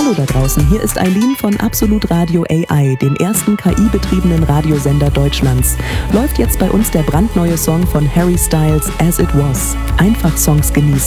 Hallo da draußen, hier ist Eileen von Absolut Radio AI, dem ersten KI-betriebenen Radiosender Deutschlands. Läuft jetzt bei uns der brandneue Song von Harry Styles, As It Was. Einfach Songs genießen.